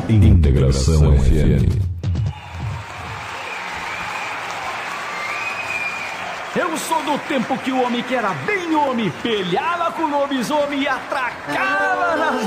Integração FM. Eu sou do tempo que o homem que era bem homem pelhava com o lobisomem e atracava nas